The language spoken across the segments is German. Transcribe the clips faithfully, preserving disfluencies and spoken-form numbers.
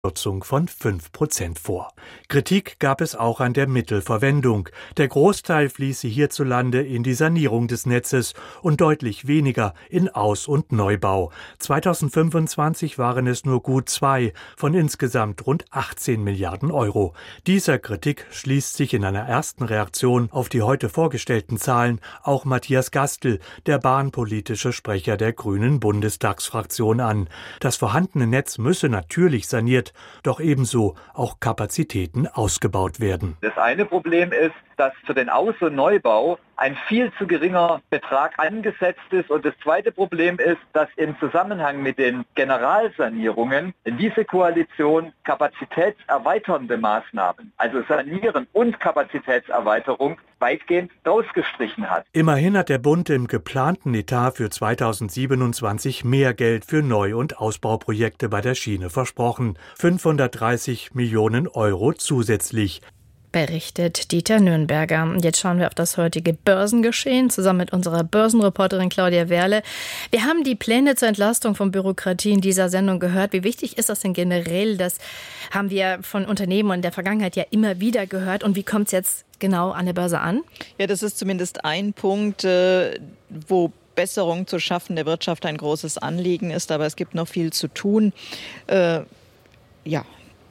Kürzung von fünf Prozent vor. Kritik gab es auch an der Mittelverwendung. Der Großteil fließe hierzulande in die Sanierung des Netzes und deutlich weniger in Aus- und Neubau. zweitausendfünfundzwanzig waren es nur gut zwei von insgesamt rund achtzehn Milliarden Euro. Dieser Kritik schließt sich in einer ersten Reaktion auf die heute vorgestellten Zahlen auch Matthias Gastl, der bahnpolitische Sprecher der Grünen Bundestagsfraktion, an. Das vorhandene Netz müsse natürlich saniert, doch ebenso auch Kapazitäten ausgebaut werden. Das eine Problem ist, dass für den Aus- und Neubau ein viel zu geringer Betrag angesetzt ist. Und das zweite Problem ist, dass im Zusammenhang mit den Generalsanierungen in diese Koalition kapazitätserweiternde Maßnahmen, also Sanieren und Kapazitätserweiterung, weitgehend rausgestrichen hat. Immerhin hat der Bund im geplanten Etat für zweitausendsiebenundzwanzig mehr Geld für Neu- und Ausbauprojekte bei der Schiene versprochen. fünfhundertdreißig Millionen Euro zusätzlich. Berichtet Dieter Nürnberger. Jetzt schauen wir auf das heutige Börsengeschehen zusammen mit unserer Börsenreporterin Claudia Werle. Wir haben die Pläne zur Entlastung von Bürokratie in dieser Sendung gehört. Wie wichtig ist das denn generell? Das haben wir von Unternehmen in der Vergangenheit ja immer wieder gehört. Und wie kommt es jetzt genau an der Börse an? Ja, das ist zumindest ein Punkt, äh, wo Besserung zu schaffen der Wirtschaft ein großes Anliegen ist. Aber es gibt noch viel zu tun. Äh, ja.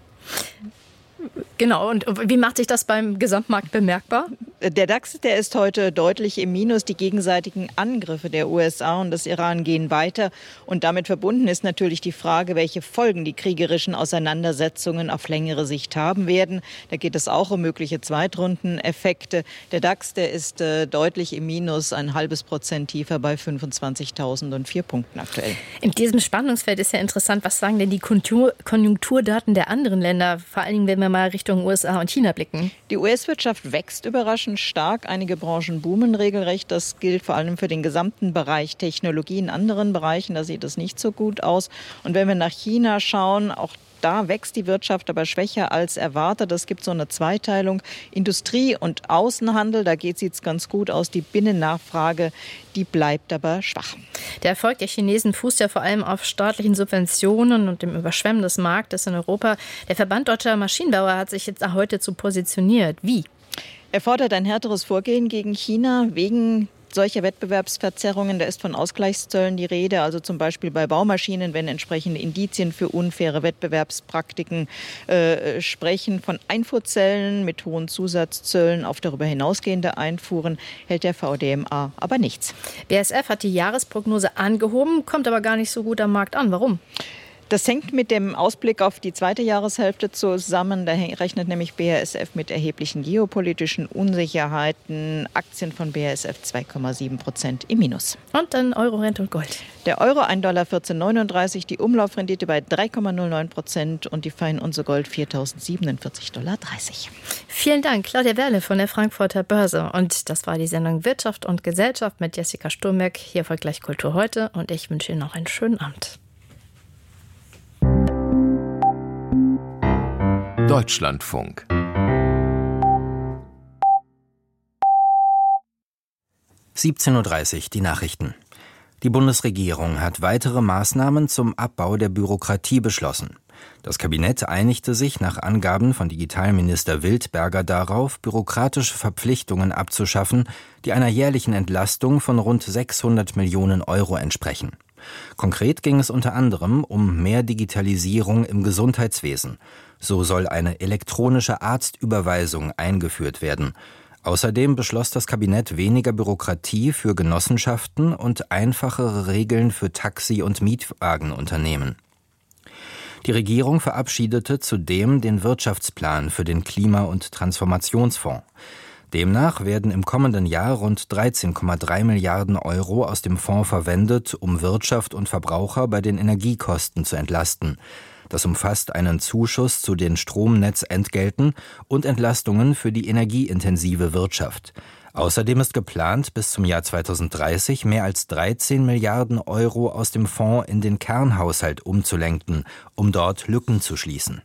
Genau, und wie macht sich das beim Gesamtmarkt bemerkbar? Der DAX, der ist heute deutlich im Minus. Die gegenseitigen Angriffe der U S A und des Iran gehen weiter. Und damit verbunden ist natürlich die Frage, welche Folgen die kriegerischen Auseinandersetzungen auf längere Sicht haben werden. Da geht es auch um mögliche Zweitrundeneffekte. Der DAX, der ist äh, deutlich im Minus, ein halbes Prozent tiefer bei fünfundzwanzigtausendvier Punkten aktuell. In diesem Spannungsfeld ist ja interessant, was sagen denn die Konjunktur- Konjunkturdaten der anderen Länder, vor allen Dingen, wenn wir mal Richtung U S A und China blicken? Die U S-Wirtschaft wächst überraschend stark. Einige Branchen boomen regelrecht. Das gilt vor allem für den gesamten Bereich Technologie. In anderen Bereichen, da sieht es nicht so gut aus. Und wenn wir nach China schauen, auch da wächst die Wirtschaft aber schwächer als erwartet. Es gibt so eine Zweiteilung. Industrie und Außenhandel, da sieht es ganz gut aus. Die Binnennachfrage, die bleibt aber schwach. Der Erfolg der Chinesen fußt ja vor allem auf staatlichen Subventionen und dem Überschwemmen des Marktes in Europa. Der Verband Deutscher Maschinenbauer hat sich jetzt heute zu positioniert. Wie? Er fordert ein härteres Vorgehen gegen China wegen solcher Wettbewerbsverzerrungen. Da ist von Ausgleichszöllen die Rede, also zum Beispiel bei Baumaschinen, wenn entsprechende Indizien für unfaire Wettbewerbspraktiken äh, sprechen. Von Einfuhrzöllen mit hohen Zusatzzöllen auf darüber hinausgehende Einfuhren hält der V D M A aber nichts. B A S F hat die Jahresprognose angehoben, kommt aber gar nicht so gut am Markt an. Warum? Das hängt mit dem Ausblick auf die zweite Jahreshälfte zusammen. Da rechnet nämlich B A S F mit erheblichen geopolitischen Unsicherheiten. Aktien von B A S F zwei Komma sieben Prozent im Minus. Und dann Euro, Rente und Gold. Der Euro ein Komma vierzehn neununddreißig Dollar, die Umlaufrendite bei drei Komma null neun Prozent und die Feinunze Gold viertausendsiebenundvierzig Komma dreißig Dollar. Vielen Dank, Claudia Werle von der Frankfurter Börse. Und das war die Sendung Wirtschaft und Gesellschaft mit Jessica Sturmberg. Hier folgt gleich Kultur heute und ich wünsche Ihnen noch einen schönen Abend. Deutschlandfunk. siebzehn Uhr dreißig, die Nachrichten. Die Bundesregierung hat weitere Maßnahmen zum Abbau der Bürokratie beschlossen. Das Kabinett einigte sich nach Angaben von Digitalminister Wildberger darauf, bürokratische Verpflichtungen abzuschaffen, die einer jährlichen Entlastung von rund sechshundert Millionen Euro entsprechen. Konkret ging es unter anderem um mehr Digitalisierung im Gesundheitswesen. So soll eine elektronische Arztüberweisung eingeführt werden. Außerdem beschloss das Kabinett weniger Bürokratie für Genossenschaften und einfachere Regeln für Taxi- und Mietwagenunternehmen. Die Regierung verabschiedete zudem den Wirtschaftsplan für den Klima- und Transformationsfonds. Demnach werden im kommenden Jahr rund dreizehn Komma drei Milliarden Euro aus dem Fonds verwendet, um Wirtschaft und Verbraucher bei den Energiekosten zu entlasten. Das umfasst einen Zuschuss zu den Stromnetzentgelten und Entlastungen für die energieintensive Wirtschaft. Außerdem ist geplant, bis zum Jahr zweitausenddreißig mehr als dreizehn Milliarden Euro aus dem Fonds in den Kernhaushalt umzulenken, um dort Lücken zu schließen.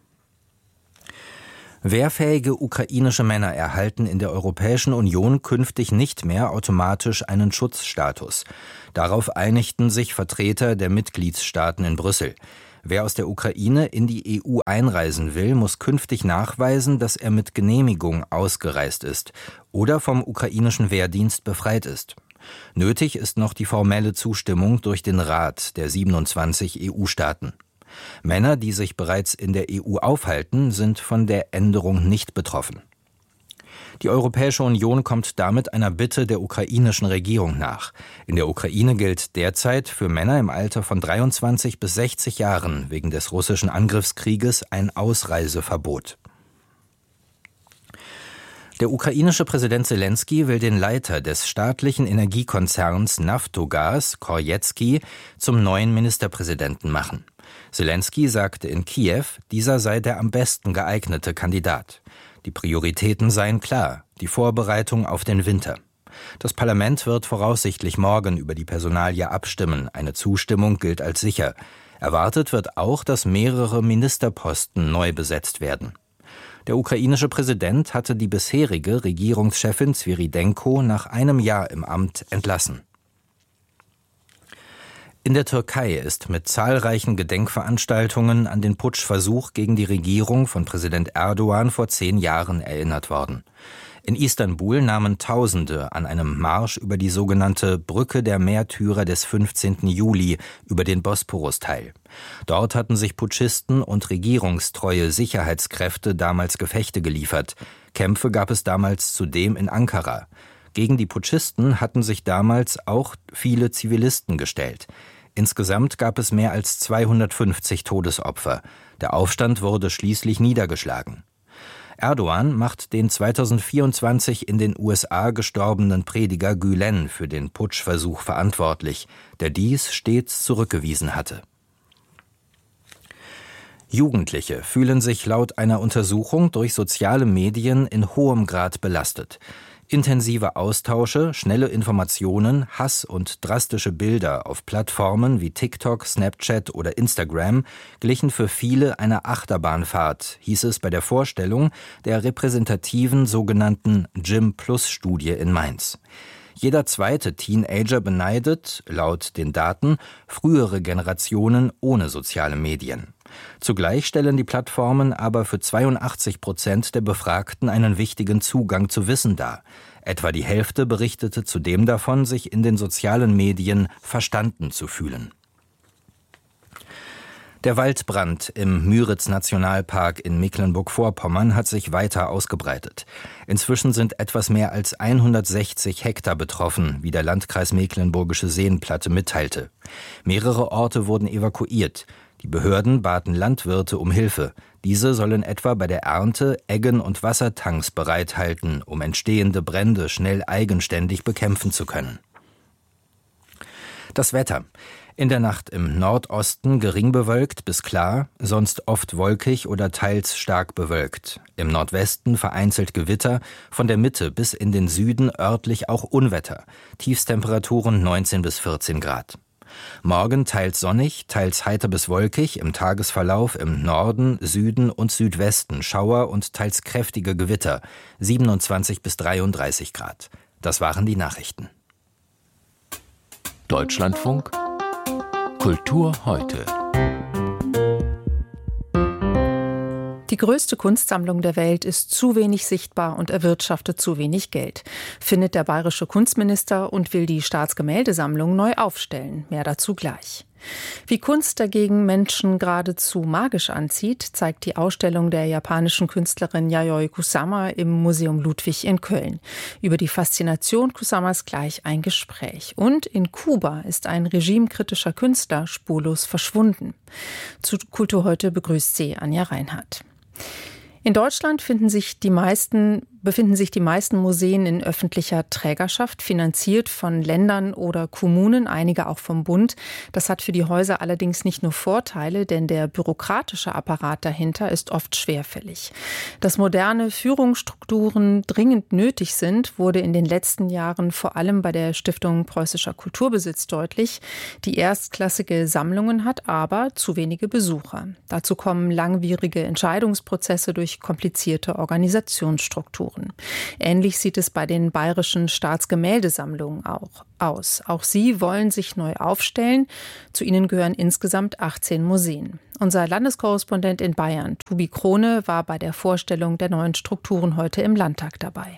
Wehrfähige ukrainische Männer erhalten in der Europäischen Union künftig nicht mehr automatisch einen Schutzstatus. Darauf einigten sich Vertreter der Mitgliedstaaten in Brüssel. Wer aus der Ukraine in die E U einreisen will, muss künftig nachweisen, dass er mit Genehmigung ausgereist ist oder vom ukrainischen Wehrdienst befreit ist. Nötig ist noch die formelle Zustimmung durch den Rat der siebenundzwanzig E U-Staaten. Männer, die sich bereits in der E U aufhalten, sind von der Änderung nicht betroffen. Die Europäische Union kommt damit einer Bitte der ukrainischen Regierung nach. In der Ukraine gilt derzeit für Männer im Alter von dreiundzwanzig bis sechzig Jahren wegen des russischen Angriffskrieges ein Ausreiseverbot. Der ukrainische Präsident Selenskyj will den Leiter des staatlichen Energiekonzerns Naftogaz, Korjetski, zum neuen Ministerpräsidenten machen. Selenskyj sagte in Kiew, dieser sei der am besten geeignete Kandidat. Die Prioritäten seien klar, die Vorbereitung auf den Winter. Das Parlament wird voraussichtlich morgen über die Personalie abstimmen. Eine Zustimmung gilt als sicher. Erwartet wird auch, dass mehrere Ministerposten neu besetzt werden. Der ukrainische Präsident hatte die bisherige Regierungschefin Sviridenko nach einem Jahr im Amt entlassen. In der Türkei ist mit zahlreichen Gedenkveranstaltungen an den Putschversuch gegen die Regierung von Präsident Erdogan vor zehn Jahren erinnert worden. In Istanbul nahmen Tausende an einem Marsch über die sogenannte Brücke der Märtyrer des fünfzehnten Juli über den Bosporus teil. Dort hatten sich Putschisten und regierungstreue Sicherheitskräfte damals Gefechte geliefert. Kämpfe gab es damals zudem in Ankara. Gegen die Putschisten hatten sich damals auch viele Zivilisten gestellt. Insgesamt gab es mehr als zweihundertfünfzig Todesopfer. Der Aufstand wurde schließlich niedergeschlagen. Erdogan macht den zweitausendvierundzwanzig in den U S A gestorbenen Prediger Gülen für den Putschversuch verantwortlich, der dies stets zurückgewiesen hatte. Jugendliche fühlen sich laut einer Untersuchung durch soziale Medien in hohem Grad belastet. Intensive Austausche, schnelle Informationen, Hass und drastische Bilder auf Plattformen wie TikTok, Snapchat oder Instagram glichen für viele einer Achterbahnfahrt, hieß es bei der Vorstellung der repräsentativen sogenannten Gym-Plus-Studie in Mainz. Jeder zweite Teenager beneidet, laut den Daten, frühere Generationen ohne soziale Medien. Zugleich stellen die Plattformen aber für zweiundachtzig Prozent der Befragten einen wichtigen Zugang zu Wissen dar. Etwa die Hälfte berichtete zudem davon, sich in den sozialen Medien verstanden zu fühlen. Der Waldbrand im Müritz-Nationalpark in Mecklenburg-Vorpommern hat sich weiter ausgebreitet. Inzwischen sind etwas mehr als hundertsechzig Hektar betroffen, wie der Landkreis Mecklenburgische Seenplatte mitteilte. Mehrere Orte wurden evakuiert. Die Behörden baten Landwirte um Hilfe. Diese sollen etwa bei der Ernte Eggen und Wassertanks bereithalten, um entstehende Brände schnell eigenständig bekämpfen zu können. Das Wetter. In der Nacht im Nordosten gering bewölkt bis klar, sonst oft wolkig oder teils stark bewölkt. Im Nordwesten vereinzelt Gewitter, von der Mitte bis in den Süden örtlich auch Unwetter. Tiefstemperaturen neunzehn bis vierzehn Grad. Morgen teils sonnig, teils heiter bis wolkig, im Tagesverlauf im Norden, Süden und Südwesten Schauer und teils kräftige Gewitter, siebenundzwanzig bis dreiunddreißig Grad. Das waren die Nachrichten. Deutschlandfunk Kultur heute. Die größte Kunstsammlung der Welt ist zu wenig sichtbar und erwirtschaftet zu wenig Geld, findet der bayerische Kunstminister und will die Staatsgemäldesammlung neu aufstellen. Mehr dazu gleich. Wie Kunst dagegen Menschen geradezu magisch anzieht, zeigt die Ausstellung der japanischen Künstlerin Yayoi Kusama im Museum Ludwig in Köln. Über die Faszination Kusamas gleich ein Gespräch. Und in Kuba ist ein regimekritischer Künstler spurlos verschwunden. Zu Kultur heute begrüßt sie Anja Reinhardt. In Deutschland finden sich die meisten, befinden sich die meisten Museen in öffentlicher Trägerschaft, finanziert von Ländern oder Kommunen, einige auch vom Bund. Das hat für die Häuser allerdings nicht nur Vorteile, denn der bürokratische Apparat dahinter ist oft schwerfällig. Dass moderne Führungsstrukturen dringend nötig sind, wurde in den letzten Jahren vor allem bei der Stiftung Preußischer Kulturbesitz deutlich, die erstklassige Sammlungen hat, aber zu wenige Besucher. Dazu kommen langwierige Entscheidungsprozesse durch komplizierte Organisationsstrukturen. Strukturen. Ähnlich sieht es bei den bayerischen Staatsgemäldesammlungen auch aus. Auch sie wollen sich neu aufstellen. Zu ihnen gehören insgesamt achtzehn Museen. Unser Landeskorrespondent in Bayern, Tobi Krone, war bei der Vorstellung der neuen Strukturen heute im Landtag dabei.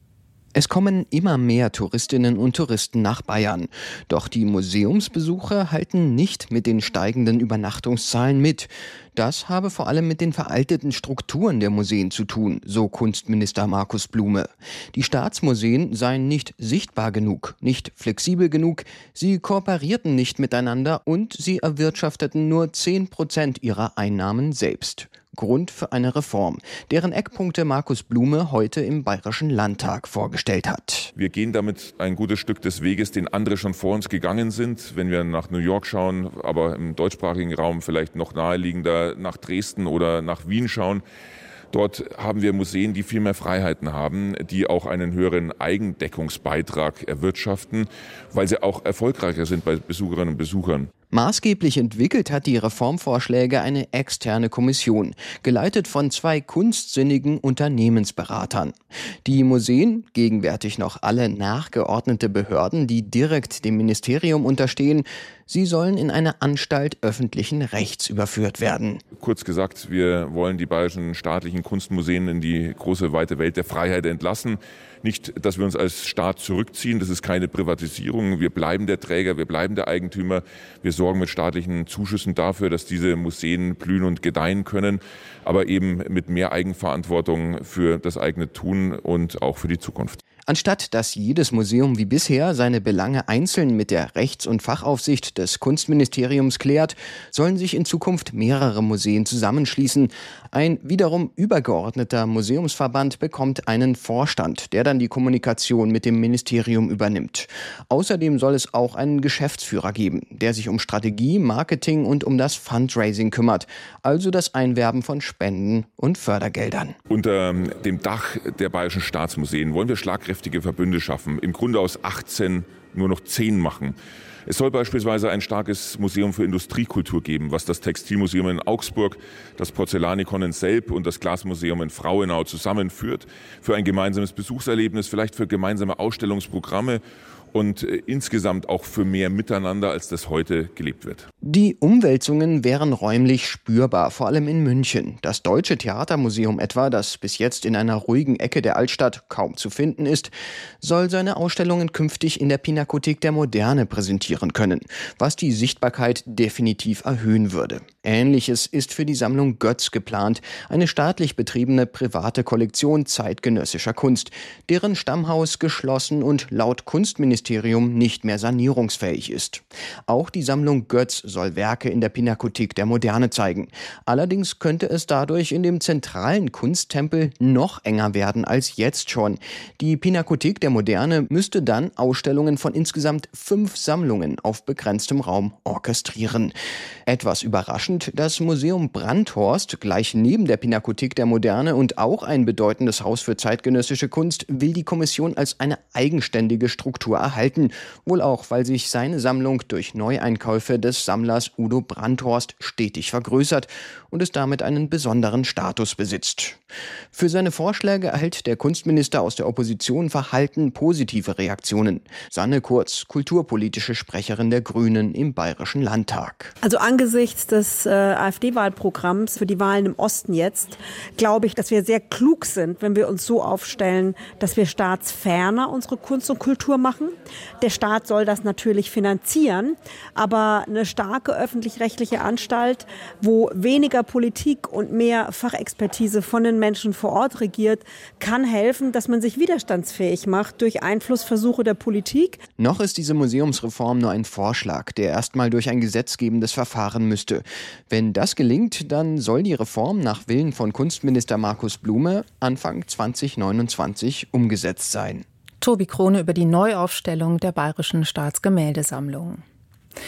Es kommen immer mehr Touristinnen und Touristen nach Bayern. Doch die Museumsbesucher halten nicht mit den steigenden Übernachtungszahlen mit. Das habe vor allem mit den veralteten Strukturen der Museen zu tun, so Kunstminister Markus Blume. Die Staatsmuseen seien nicht sichtbar genug, nicht flexibel genug, sie kooperierten nicht miteinander und sie erwirtschafteten nur zehn Prozent ihrer Einnahmen selbst. Grund für eine Reform, deren Eckpunkte Markus Blume heute im Bayerischen Landtag vorgestellt hat. Wir gehen damit ein gutes Stück des Weges, den andere schon vor uns gegangen sind. Wenn wir nach New York schauen, aber im deutschsprachigen Raum vielleicht noch naheliegender nach Dresden oder nach Wien schauen. Dort haben wir Museen, die viel mehr Freiheiten haben, die auch einen höheren Eigendeckungsbeitrag erwirtschaften, weil sie auch erfolgreicher sind bei Besucherinnen und Besuchern. Maßgeblich entwickelt hat die Reformvorschläge eine externe Kommission, geleitet von zwei kunstsinnigen Unternehmensberatern. Die Museen, gegenwärtig noch alle nachgeordnete Behörden, die direkt dem Ministerium unterstehen, sie sollen in eine Anstalt öffentlichen Rechts überführt werden. Kurz gesagt, wir wollen die bayerischen staatlichen Kunstmuseen in die große, weite Welt der Freiheit entlassen. Nicht, dass wir uns als Staat zurückziehen, das ist keine Privatisierung. Wir bleiben der Träger, wir bleiben der Eigentümer. Wir sorgen mit staatlichen Zuschüssen dafür, dass diese Museen blühen und gedeihen können, aber eben mit mehr Eigenverantwortung für das eigene Tun und auch für die Zukunft. Anstatt dass jedes Museum wie bisher seine Belange einzeln mit der Rechts- und Fachaufsicht des Kunstministeriums klärt, sollen sich in Zukunft mehrere Museen zusammenschließen. Ein wiederum übergeordneter Museumsverband bekommt einen Vorstand, der dann die Kommunikation mit dem Ministerium übernimmt. Außerdem soll es auch einen Geschäftsführer geben, der sich um Strategie, Marketing und um das Fundraising kümmert, also das Einwerben von Spenden und Fördergeldern. Unter dem Dach der bayerischen Staatsmuseen wollen wir schlagkräftige Verbünde schaffen, im Grunde aus achtzehn nur noch zehn machen. Es soll beispielsweise ein starkes Museum für Industriekultur geben, was das Textilmuseum in Augsburg, das Porzellanikon in Selb und das Glasmuseum in Frauenau zusammenführt, für ein gemeinsames Besuchserlebnis, vielleicht für gemeinsame Ausstellungsprogramme und äh, insgesamt auch für mehr Miteinander, als das heute gelebt wird. Die Umwälzungen wären räumlich spürbar, vor allem in München. Das Deutsche Theatermuseum etwa, das bis jetzt in einer ruhigen Ecke der Altstadt kaum zu finden ist, soll seine Ausstellungen künftig in der Pinakothek der Moderne präsentieren können, was die Sichtbarkeit definitiv erhöhen würde. Ähnliches ist für die Sammlung Götz geplant, eine staatlich betriebene private Kollektion zeitgenössischer Kunst, deren Stammhaus geschlossen und laut Kunstministerium nicht mehr sanierungsfähig ist. Auch die Sammlung Götz soll Werke in der Pinakothek der Moderne zeigen. Allerdings könnte es dadurch in dem zentralen Kunsttempel noch enger werden als jetzt schon. Die Pinakothek der Moderne müsste dann Ausstellungen von insgesamt fünf Sammlungen auf begrenztem Raum orchestrieren. Etwas überraschend, das Museum Brandhorst, gleich neben der Pinakothek der Moderne und auch ein bedeutendes Haus für zeitgenössische Kunst, will die Kommission als eine eigenständige Struktur erhalten, wohl auch, weil sich seine Sammlung durch Neueinkäufe des Sammlers Udo Brandhorst stetig vergrößert und es damit einen besonderen Status besitzt. Für seine Vorschläge erhält der Kunstminister aus der Opposition verhalten positive Reaktionen. Sanne Kurz, kulturpolitische Sprecherin der Grünen im Bayerischen Landtag. Also angesichts des äh, AfD-Wahlprogramms für die Wahlen im Osten jetzt, glaube ich, dass wir sehr klug sind, wenn wir uns so aufstellen, dass wir staatsferner unsere Kunst und Kultur machen. Der Staat soll das natürlich finanzieren, aber eine starke öffentlich-rechtliche Anstalt, wo weniger Politik und mehr Fachexpertise von den Menschen vor Ort regiert, kann helfen, dass man sich widerstandsfähig macht durch Einflussversuche der Politik. Noch ist diese Museumsreform nur ein Vorschlag, der erstmal durch ein gesetzgebendes Verfahren müsste. Wenn das gelingt, dann soll die Reform nach Willen von Kunstminister Markus Blume Anfang zwanzig neunundzwanzig umgesetzt sein. Tobi Krone über die Neuaufstellung der Bayerischen Staatsgemäldesammlung.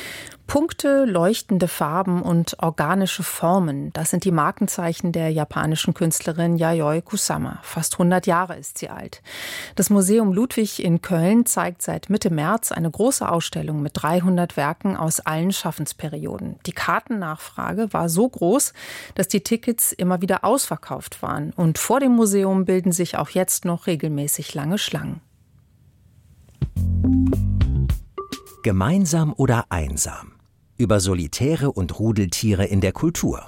Punkte, leuchtende Farben und organische Formen, das sind die Markenzeichen der japanischen Künstlerin Yayoi Kusama. Fast hundert Jahre ist sie alt. Das Museum Ludwig in Köln zeigt seit Mitte März eine große Ausstellung mit dreihundert Werken aus allen Schaffensperioden. Die Kartennachfrage war so groß, dass die Tickets immer wieder ausverkauft waren. Und vor dem Museum bilden sich auch jetzt noch regelmäßig lange Schlangen. Gemeinsam oder einsam? Über Solitäre und Rudeltiere in der Kultur.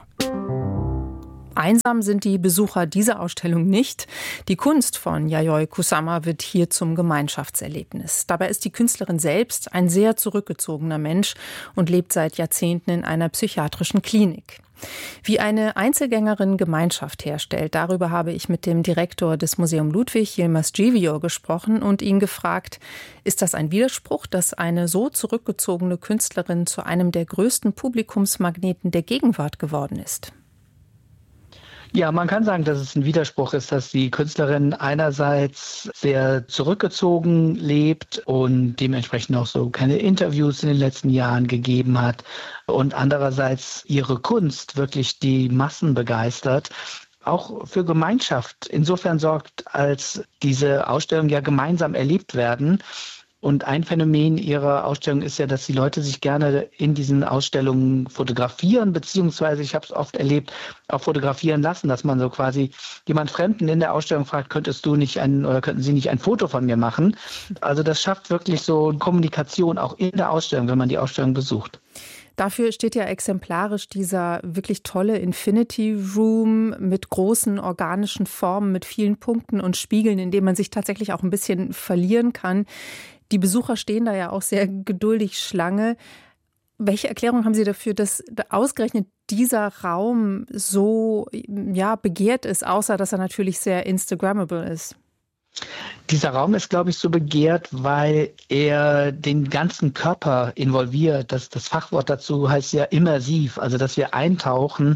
Einsam sind die Besucher dieser Ausstellung nicht. Die Kunst von Yayoi Kusama wird hier zum Gemeinschaftserlebnis. Dabei ist die Künstlerin selbst ein sehr zurückgezogener Mensch und lebt seit Jahrzehnten in einer psychiatrischen Klinik. Wie eine Einzelgängerin Gemeinschaft herstellt, darüber habe ich mit dem Direktor des Museum Ludwig, Yilmaz Givio, gesprochen und ihn gefragt, ist das ein Widerspruch, dass eine so zurückgezogene Künstlerin zu einem der größten Publikumsmagneten der Gegenwart geworden ist? Ja, man kann sagen, dass es ein Widerspruch ist, dass die Künstlerin einerseits sehr zurückgezogen lebt und dementsprechend auch so keine Interviews in den letzten Jahren gegeben hat und andererseits ihre Kunst wirklich die Massen begeistert, auch für Gemeinschaft insofern sorgt, als diese Ausstellungen ja gemeinsam erlebt werden. Und ein Phänomen ihrer Ausstellung ist ja, dass die Leute sich gerne in diesen Ausstellungen fotografieren, beziehungsweise, ich habe es oft erlebt, auch fotografieren lassen, dass man so quasi jemand Fremden in der Ausstellung fragt, könntest du nicht ein oder könnten Sie nicht ein Foto von mir machen? Also das schafft wirklich so Kommunikation auch in der Ausstellung, wenn man die Ausstellung besucht. Dafür steht ja exemplarisch dieser wirklich tolle Infinity Room mit großen organischen Formen, mit vielen Punkten und Spiegeln, in dem man sich tatsächlich auch ein bisschen verlieren kann. Die Besucher stehen da ja auch sehr geduldig Schlange. Welche Erklärung haben Sie dafür, dass ausgerechnet dieser Raum so ja, begehrt ist, außer dass er natürlich sehr Instagrammable ist? Dieser Raum ist, glaube ich, so begehrt, weil er den ganzen Körper involviert. Das, das Fachwort dazu heißt ja immersiv, also dass wir eintauchen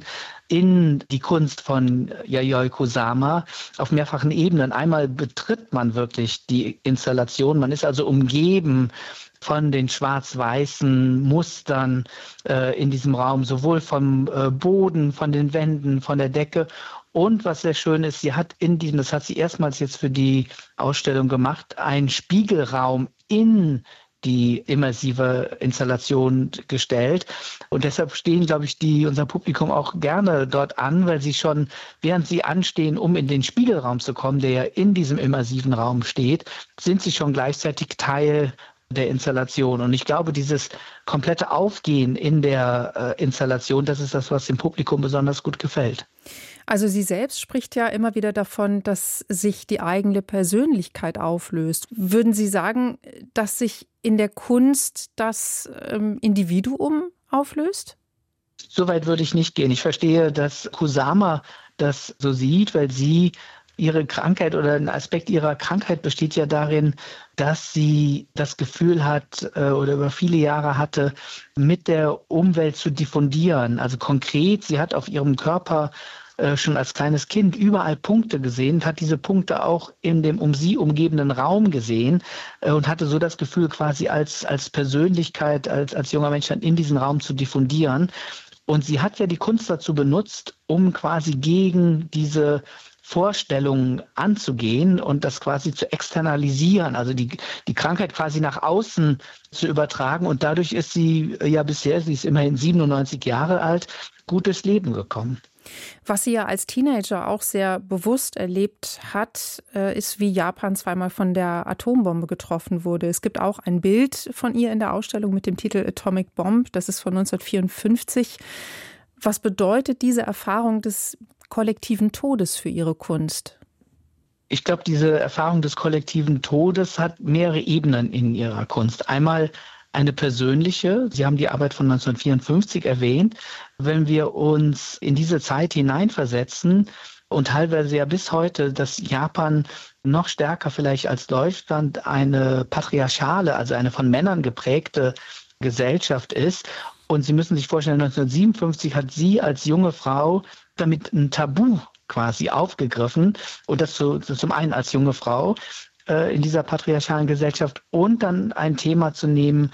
in die Kunst von Yayoi Kusama auf mehrfachen Ebenen. Einmal betritt man wirklich die Installation, man ist also umgeben von den schwarz-weißen Mustern äh, in diesem Raum, sowohl vom äh, Boden, von den Wänden, von der Decke. Und was sehr schön ist, sie hat in diesem, das hat sie erstmals jetzt für die Ausstellung gemacht, einen Spiegelraum in die immersive Installation gestellt. Und deshalb stehen, glaube ich, die, unser Publikum auch gerne dort an, weil sie schon, während sie anstehen, um in den Spiegelraum zu kommen, der ja in diesem immersiven Raum steht, sind sie schon gleichzeitig Teil der Installation. Und ich glaube, dieses komplette Aufgehen in der äh, Installation, das ist das, was dem Publikum besonders gut gefällt. Also sie selbst spricht ja immer wieder davon, dass sich die eigene Persönlichkeit auflöst. Würden Sie sagen, dass sich in der Kunst das ähm, Individuum auflöst? So weit würde ich nicht gehen. Ich verstehe, dass Kusama das so sieht, weil sie ihre Krankheit oder ein Aspekt ihrer Krankheit besteht ja darin, dass sie das Gefühl hat äh, oder über viele Jahre hatte, mit der Umwelt zu diffundieren. Also konkret, sie hat auf ihrem Körper schon als kleines Kind überall Punkte gesehen, hat diese Punkte auch in dem um sie umgebenden Raum gesehen und hatte so das Gefühl, quasi als, als Persönlichkeit, als, als junger Mensch dann in diesen Raum zu diffundieren. Und sie hat ja die Kunst dazu benutzt, um quasi gegen diese Vorstellungen anzugehen und das quasi zu externalisieren, also die, die Krankheit quasi nach außen zu übertragen. Und dadurch ist sie ja bisher, sie ist immerhin siebenundneunzig Jahre alt, gut durchs Leben gekommen. Was sie ja als Teenager auch sehr bewusst erlebt hat, ist, wie Japan zweimal von der Atombombe getroffen wurde. Es gibt auch ein Bild von ihr in der Ausstellung mit dem Titel Atomic Bomb, das ist von neunzehnhundertvierundfünfzig. Was bedeutet diese Erfahrung des kollektiven Todes für Ihre Kunst? Ich glaube, diese Erfahrung des kollektiven Todes hat mehrere Ebenen in ihrer Kunst. Einmal eine persönliche. Sie haben die Arbeit von neunzehnhundertvierundfünfzig erwähnt. Wenn wir uns in diese Zeit hineinversetzen und teilweise ja bis heute, dass Japan noch stärker vielleicht als Deutschland eine patriarchale, also eine von Männern geprägte Gesellschaft ist. Und Sie müssen sich vorstellen, neunzehnhundertsiebenundfünfzig hat sie als junge Frau damit ein Tabu quasi aufgegriffen. Und das, so, das zum einen als junge Frau in dieser patriarchalen Gesellschaft und dann ein Thema zu nehmen,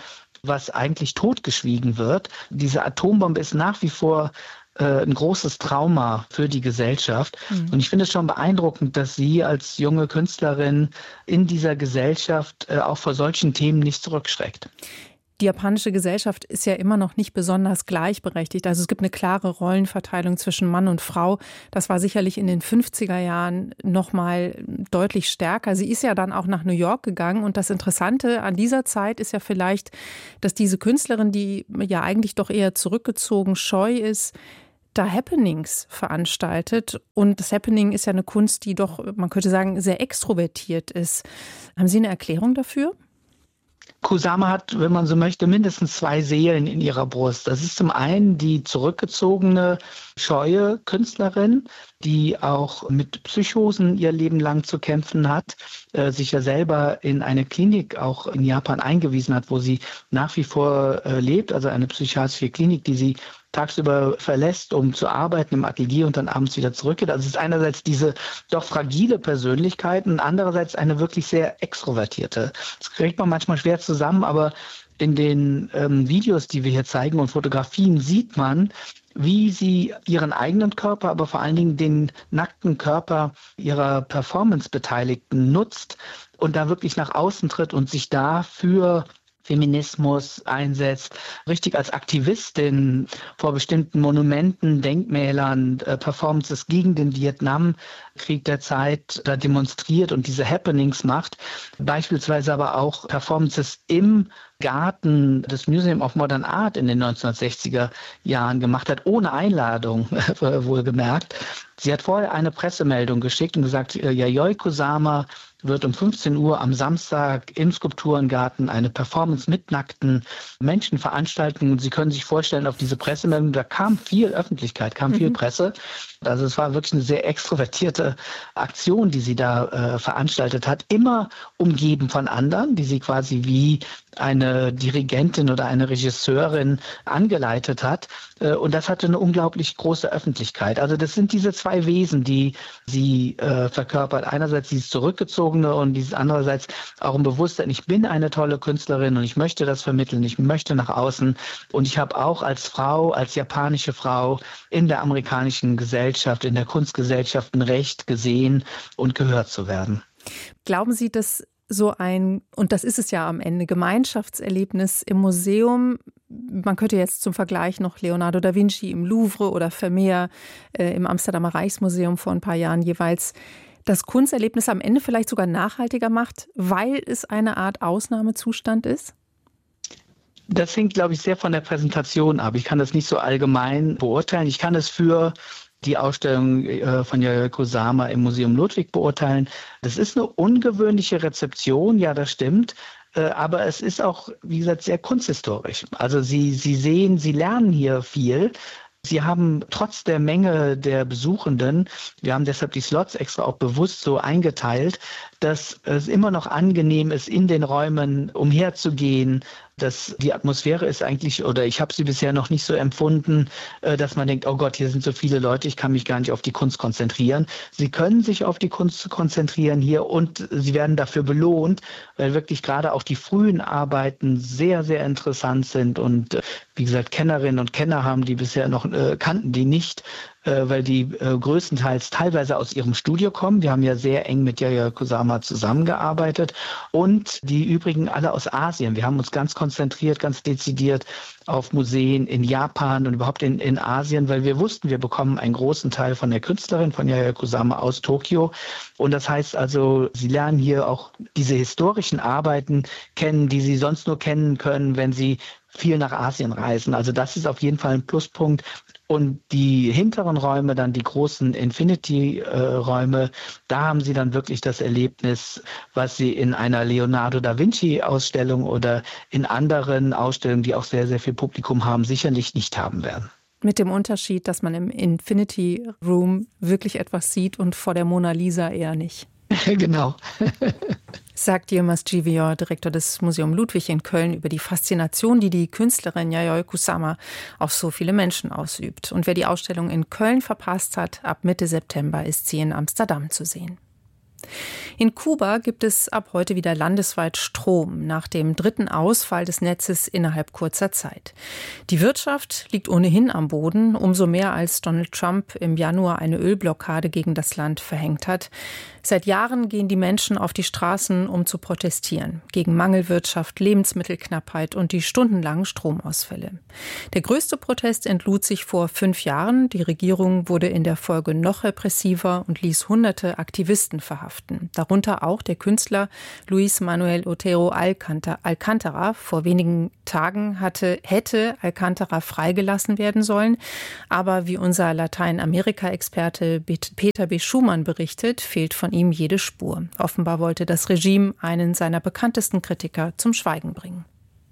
was eigentlich totgeschwiegen wird. Diese Atombombe ist nach wie vor äh, ein großes Trauma für die Gesellschaft. Mhm. Und ich finde es schon beeindruckend, dass sie als junge Künstlerin in dieser Gesellschaft äh, auch vor solchen Themen nicht zurückschreckt. Die japanische Gesellschaft ist ja immer noch nicht besonders gleichberechtigt. Also es gibt eine klare Rollenverteilung zwischen Mann und Frau. Das war sicherlich in den fünfziger Jahren noch mal deutlich stärker. Sie ist ja dann auch nach New York gegangen. Und das Interessante an dieser Zeit ist ja vielleicht, dass diese Künstlerin, die ja eigentlich doch eher zurückgezogen, scheu ist, da Happenings veranstaltet. Und das Happening ist ja eine Kunst, die doch, man könnte sagen, sehr extrovertiert ist. Haben Sie eine Erklärung dafür? Kusama hat, wenn man so möchte, mindestens zwei Seelen in ihrer Brust. Das ist zum einen die zurückgezogene, scheue Künstlerin, die auch mit Psychosen ihr Leben lang zu kämpfen hat, äh, sich ja selber in eine Klinik auch in Japan eingewiesen hat, wo sie nach wie vor äh, lebt, also eine psychiatrische Klinik, die sie tagsüber verlässt, um zu arbeiten im Atelier und dann abends wieder zurückgeht. Also es ist einerseits diese doch fragile Persönlichkeit und andererseits eine wirklich sehr extrovertierte. Das kriegt man manchmal schwer zusammen, aber in den ähm, Videos, die wir hier zeigen und Fotografien, sieht man, wie sie ihren eigenen Körper, aber vor allen Dingen den nackten Körper ihrer Performance-Beteiligten nutzt und da wirklich nach außen tritt und sich da für Feminismus einsetzt, richtig als Aktivistin vor bestimmten Monumenten, Denkmälern, äh, Performances gegen den Vietnamkrieg der Zeit da demonstriert und diese Happenings macht. Beispielsweise aber auch Performances im Garten des Museum of Modern Art in den neunzehnhundertsechziger Jahren gemacht hat, ohne Einladung, wohlgemerkt. Sie hat vorher eine Pressemeldung geschickt und gesagt, Yayoi Kusama wird um fünfzehn Uhr am Samstag im Skulpturengarten eine Performance mit nackten Menschen veranstalten. Und Sie können sich vorstellen, auf diese Pressemeldung, da kam viel Öffentlichkeit, kam mhm. viel Presse. Also es war wirklich eine sehr extrovertierte Aktion, die sie da äh, veranstaltet hat, immer umgeben von anderen, die sie quasi wie eine Dirigentin oder eine Regisseurin angeleitet hat. Äh, und das hatte eine unglaublich große Öffentlichkeit. Also das sind diese zwei Wesen, die sie äh, verkörpert. Einerseits dieses Zurückgezogene und dieses andererseits auch ein Bewusstsein, ich bin eine tolle Künstlerin und ich möchte das vermitteln, ich möchte nach außen. Und ich habe auch als Frau, als japanische Frau in der amerikanischen Gesellschaft, in der Kunstgesellschaft ein Recht gesehen und gehört zu werden. Glauben Sie, dass so ein, und das ist es ja am Ende, Gemeinschaftserlebnis im Museum, man könnte jetzt zum Vergleich noch Leonardo da Vinci im Louvre oder Vermeer äh, im Amsterdamer Reichsmuseum vor ein paar Jahren jeweils, das Kunsterlebnis am Ende vielleicht sogar nachhaltiger macht, weil es eine Art Ausnahmezustand ist? Das hängt, glaube ich, sehr von der Präsentation ab. Ich kann das nicht so allgemein beurteilen. Ich kann es für die Ausstellung äh, von Yayoi Kusama im Museum Ludwig beurteilen. Das ist eine ungewöhnliche Rezeption, ja, das stimmt. Äh, aber es ist auch, wie gesagt, sehr kunsthistorisch. Also Sie, Sie sehen, Sie lernen hier viel. Sie haben trotz der Menge der Besuchenden, wir haben deshalb die Slots extra auch bewusst so eingeteilt, dass es immer noch angenehm ist, in den Räumen umherzugehen. Dass die Atmosphäre ist eigentlich, oder ich habe sie bisher noch nicht so empfunden, dass man denkt, oh Gott, hier sind so viele Leute, ich kann mich gar nicht auf die Kunst konzentrieren. Sie können sich auf die Kunst konzentrieren hier und sie werden dafür belohnt, weil wirklich gerade auch die frühen Arbeiten sehr, sehr interessant sind und wie gesagt, Kennerinnen und Kenner haben die bisher noch, äh, kannten die nicht, äh, weil die äh, größtenteils teilweise aus ihrem Studio kommen. Wir haben ja sehr eng mit Yayoi Kusama zusammengearbeitet und die übrigen alle aus Asien. Wir haben uns ganz konzentriert, ganz dezidiert auf Museen in Japan und überhaupt in, in Asien, weil wir wussten, wir bekommen einen großen Teil von der Künstlerin, von Yayoi Kusama aus Tokio. Und das heißt also, sie lernen hier auch diese historischen Arbeiten kennen, die sie sonst nur kennen können, wenn sie viel nach Asien reisen. Also das ist auf jeden Fall ein Pluspunkt. Und die hinteren Räume, dann die großen Infinity-Räume, da haben sie dann wirklich das Erlebnis, was sie in einer Leonardo da Vinci-Ausstellung oder in anderen Ausstellungen, die auch sehr, sehr viel Publikum haben, sicherlich nicht haben werden. Mit dem Unterschied, dass man im Infinity Room wirklich etwas sieht und vor der Mona Lisa eher nicht. Genau. Sagt Yilmaz Civior, Direktor des Museum Ludwig in Köln, über die Faszination, die die Künstlerin Yayoi Kusama auf so viele Menschen ausübt. Und wer die Ausstellung in Köln verpasst hat, ab Mitte September ist sie in Amsterdam zu sehen. In Kuba gibt es ab heute wieder landesweit Strom, nach dem dritten Ausfall des Netzes innerhalb kurzer Zeit. Die Wirtschaft liegt ohnehin am Boden, umso mehr als Donald Trump im Januar eine Ölblockade gegen das Land verhängt hat. Seit Jahren gehen die Menschen auf die Straßen, um zu protestieren, gegen Mangelwirtschaft, Lebensmittelknappheit und die stundenlangen Stromausfälle. Der größte Protest entlud sich vor fünf Jahren. Die Regierung wurde in der Folge noch repressiver und ließ hunderte Aktivisten verhaften. Darunter auch der Künstler Luis Manuel Otero Alcántara. Vor wenigen Tagen hatte, hätte Alcántara freigelassen werden sollen. Aber wie unser Lateinamerika-Experte Peter B. Schumann berichtet, fehlt von ihm jede Spur. Offenbar wollte das Regime einen seiner bekanntesten Kritiker zum Schweigen bringen.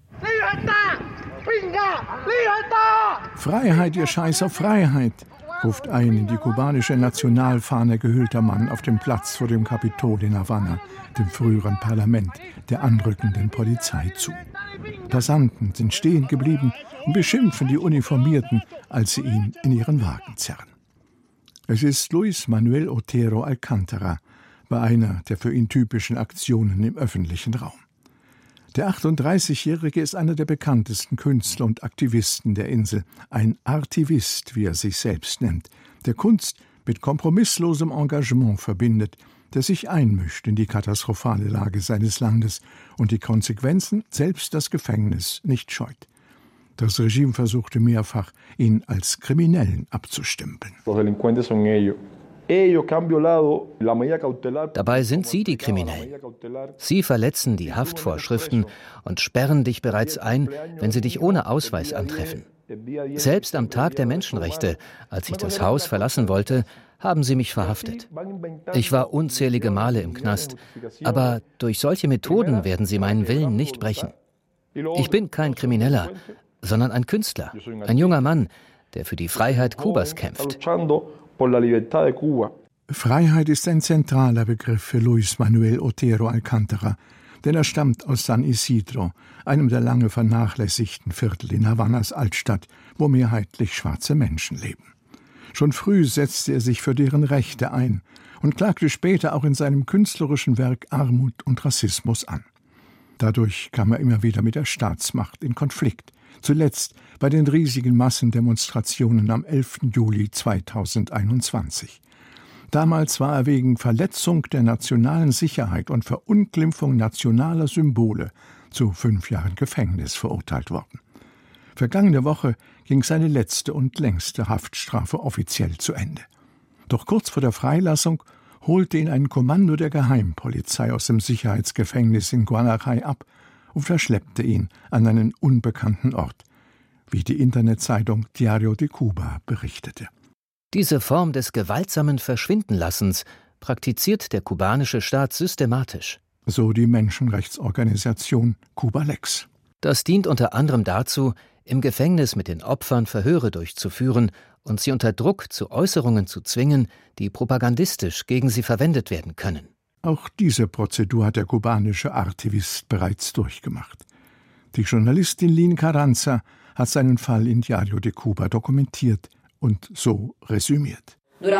Freiheit, ihr Scheiß auf Freiheit, ruft ein in die kubanische Nationalfahne gehüllter Mann auf dem Platz vor dem Kapitol in Havanna, dem früheren Parlament der anrückenden Polizei, zu. Passanten sind stehen geblieben und beschimpfen die Uniformierten, als sie ihn in ihren Wagen zerren. Es ist Luis Manuel Otero Alcántara bei einer der für ihn typischen Aktionen im öffentlichen Raum. Der achtunddreißigjährige ist einer der bekanntesten Künstler und Aktivisten der Insel, ein Artivist, wie er sich selbst nennt, der Kunst mit kompromisslosem Engagement verbindet, der sich einmischt in die katastrophale Lage seines Landes und die Konsequenzen, selbst das Gefängnis, nicht scheut. Das Regime versuchte mehrfach, ihn als Kriminellen abzustempeln. Dabei sind sie die Kriminellen. Sie verletzen die Haftvorschriften und sperren dich bereits ein, wenn sie dich ohne Ausweis antreffen. Selbst am Tag der Menschenrechte, als ich das Haus verlassen wollte, haben sie mich verhaftet. Ich war unzählige Male im Knast, aber durch solche Methoden werden sie meinen Willen nicht brechen. Ich bin kein Krimineller, sondern ein Künstler, ein junger Mann, der für die Freiheit Kubas kämpft. Freiheit ist ein zentraler Begriff für Luis Manuel Otero Alcántara, denn er stammt aus San Isidro, einem der lange vernachlässigten Viertel in Havannas Altstadt, wo mehrheitlich schwarze Menschen leben. Schon früh setzte er sich für deren Rechte ein und klagte später auch in seinem künstlerischen Werk Armut und Rassismus an. Dadurch kam er immer wieder mit der Staatsmacht in Konflikt, zuletzt bei den riesigen Massendemonstrationen am elften Juli zweitausendeinundzwanzig. Damals war er wegen Verletzung der nationalen Sicherheit und Verunglimpfung nationaler Symbole zu fünf Jahren Gefängnis verurteilt worden. Vergangene Woche ging seine letzte und längste Haftstrafe offiziell zu Ende. Doch kurz vor der Freilassung holte ihn ein Kommando der Geheimpolizei aus dem Sicherheitsgefängnis in Guanajay ab und verschleppte ihn an einen unbekannten Ort, wie die Internetzeitung Diario de Cuba berichtete. Diese Form des gewaltsamen Verschwindenlassens praktiziert der kubanische Staat systematisch. So die Menschenrechtsorganisation Cuba Lex. Das dient unter anderem dazu, im Gefängnis mit den Opfern Verhöre durchzuführen und sie unter Druck zu Äußerungen zu zwingen, die propagandistisch gegen sie verwendet werden können. Auch diese Prozedur hat der kubanische Artivist bereits durchgemacht. Die Journalistin Lynn Carranza hat seinen Fall in Diario de Cuba dokumentiert und so resümiert.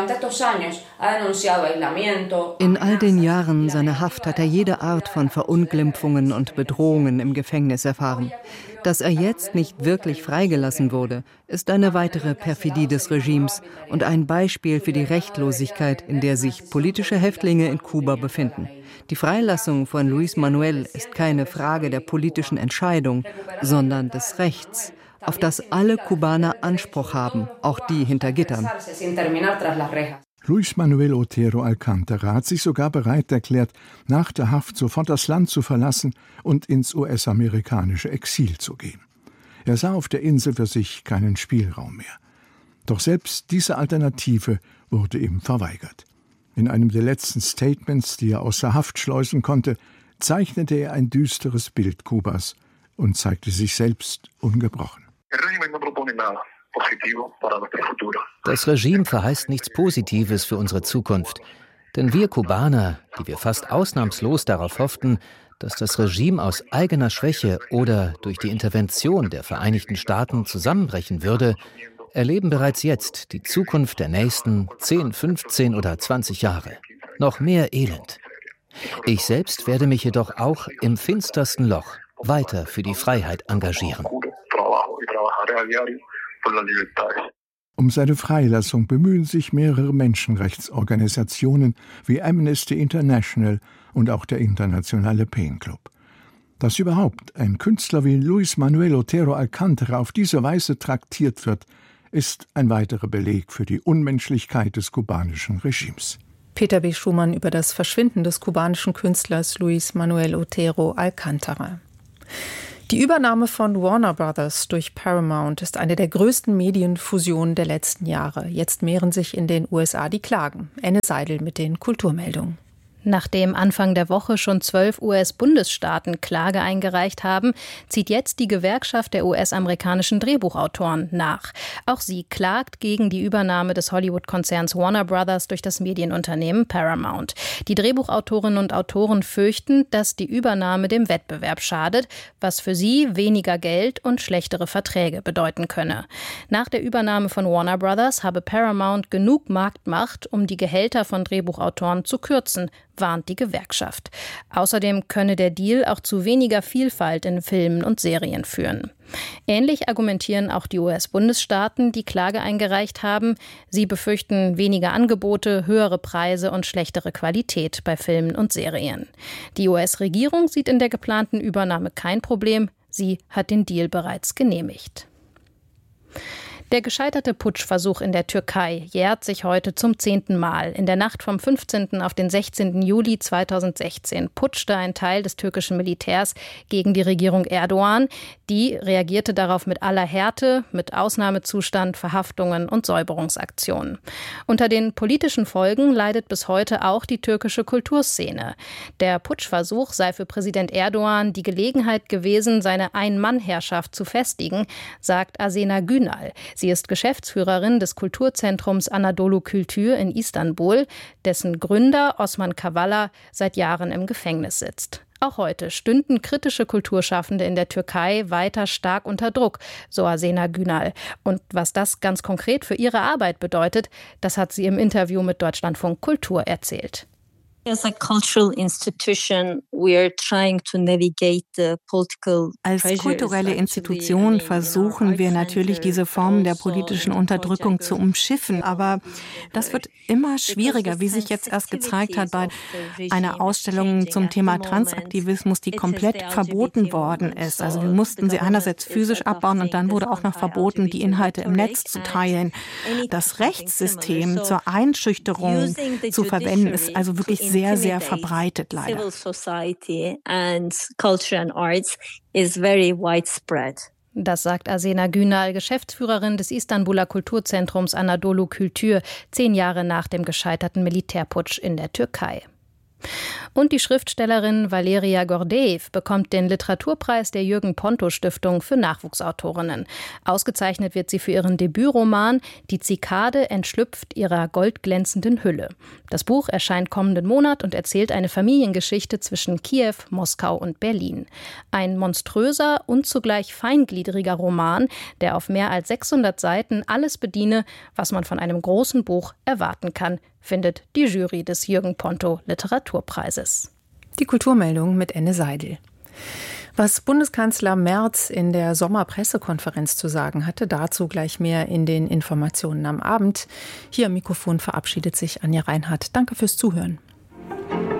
In all den Jahren seiner Haft hat er jede Art von Verunglimpfungen und Bedrohungen im Gefängnis erfahren. Dass er jetzt nicht wirklich freigelassen wurde, ist eine weitere Perfidie des Regimes und ein Beispiel für die Rechtlosigkeit, in der sich politische Häftlinge in Kuba befinden. Die Freilassung von Luis Manuel ist keine Frage der politischen Entscheidung, sondern des Rechts, auf das alle Kubaner Anspruch haben, auch die hinter Gittern. Luis Manuel Otero Alcántara hat sich sogar bereit erklärt, nach der Haft sofort das Land zu verlassen und ins U S-amerikanische Exil zu gehen. Er sah auf der Insel für sich keinen Spielraum mehr. Doch selbst diese Alternative wurde ihm verweigert. In einem der letzten Statements, die er außer Haft schleusen konnte, zeichnete er ein düsteres Bild Kubas und zeigte sich selbst ungebrochen. Das Regime verheißt nichts Positives für unsere Zukunft. Denn wir Kubaner, die wir fast ausnahmslos darauf hofften, dass das Regime aus eigener Schwäche oder durch die Intervention der Vereinigten Staaten zusammenbrechen würde, erleben bereits jetzt die Zukunft der nächsten zehn, fünfzehn oder zwanzig Jahre. Noch mehr Elend. Ich selbst werde mich jedoch auch im finstersten Loch weiter für die Freiheit engagieren. Um seine Freilassung bemühen sich mehrere Menschenrechtsorganisationen wie Amnesty International und auch der internationale Pain Club. Dass überhaupt ein Künstler wie Luis Manuel Otero Alcántara auf diese Weise traktiert wird, ist ein weiterer Beleg für die Unmenschlichkeit des kubanischen Regimes. Peter B. Schumann über das Verschwinden des kubanischen Künstlers Luis Manuel Otero Alcántara. Die Übernahme von Warner Brothers durch Paramount ist eine der größten Medienfusionen der letzten Jahre. Jetzt mehren sich in den U S A die Klagen. Enne Seidel mit den Kulturmeldungen. Nachdem Anfang der Woche schon zwölf U S-Bundesstaaten Klage eingereicht haben, zieht jetzt die Gewerkschaft der U S-amerikanischen Drehbuchautoren nach. Auch sie klagt gegen die Übernahme des Hollywood-Konzerns Warner Brothers durch das Medienunternehmen Paramount. Die Drehbuchautorinnen und Autoren fürchten, dass die Übernahme dem Wettbewerb schadet, was für sie weniger Geld und schlechtere Verträge bedeuten könne. Nach der Übernahme von Warner Brothers habe Paramount genug Marktmacht, um die Gehälter von Drehbuchautoren zu kürzen, warnt die Gewerkschaft. Außerdem könne der Deal auch zu weniger Vielfalt in Filmen und Serien führen. Ähnlich argumentieren auch die U S-Bundesstaaten, die Klage eingereicht haben. Sie befürchten weniger Angebote, höhere Preise und schlechtere Qualität bei Filmen und Serien. Die U S-Regierung sieht in der geplanten Übernahme kein Problem. Sie hat den Deal bereits genehmigt. Der gescheiterte Putschversuch in der Türkei jährt sich heute zum zehnten Mal. In der Nacht vom fünfzehnten auf den sechzehnten Juli zweitausendsechzehn putschte ein Teil des türkischen Militärs gegen die Regierung Erdogan. Die reagierte darauf mit aller Härte, mit Ausnahmezustand, Verhaftungen und Säuberungsaktionen. Unter den politischen Folgen leidet bis heute auch die türkische Kulturszene. Der Putschversuch sei für Präsident Erdogan die Gelegenheit gewesen, seine Ein-Mann-Herrschaft zu festigen, sagt Asena Günal. Sie ist Geschäftsführerin des Kulturzentrums Anadolu Kültür in Istanbul, dessen Gründer Osman Kavala seit Jahren im Gefängnis sitzt. Auch heute stünden kritische Kulturschaffende in der Türkei weiter stark unter Druck, so Asena Günal. Und was das ganz konkret für ihre Arbeit bedeutet, das hat sie im Interview mit Deutschlandfunk Kultur erzählt. As a cultural institution, we are trying to navigate the political Als kulturelle Institution versuchen wir natürlich, diese Formen der politischen Unterdrückung zu umschiffen. Aber das wird immer schwieriger, wie sich jetzt erst gezeigt hat bei einer Ausstellung zum Thema Transaktivismus, die komplett verboten worden ist. Also wir mussten sie einerseits physisch abbauen und dann wurde auch noch verboten, die Inhalte im Netz zu teilen. Das Rechtssystem zur Einschüchterung zu verwenden, ist also wirklich sehr, sehr verbreitet, leider. Das sagt Asena Günal, Geschäftsführerin des Istanbuler Kulturzentrums Anadolu Kültür, zehn Jahre nach dem gescheiterten Militärputsch in der Türkei. Und die Schriftstellerin Valeria Gordeev bekommt den Literaturpreis der Jürgen-Ponto-Stiftung für Nachwuchsautorinnen. Ausgezeichnet wird sie für ihren Debütroman »Die Zikade entschlüpft ihrer goldglänzenden Hülle«. Das Buch erscheint kommenden Monat und erzählt eine Familiengeschichte zwischen Kiew, Moskau und Berlin. Ein monströser und zugleich feingliedriger Roman, der auf mehr als sechshundert Seiten alles bediene, was man von einem großen Buch erwarten kann, findet die Jury des Jürgen-Ponto Literaturpreises. Die Kulturmeldung mit Enne Seidel. Was Bundeskanzler Merz in der Sommerpressekonferenz zu sagen hatte, dazu gleich mehr in den Informationen am Abend. Hier am Mikrofon verabschiedet sich Anja Reinhardt. Danke fürs Zuhören.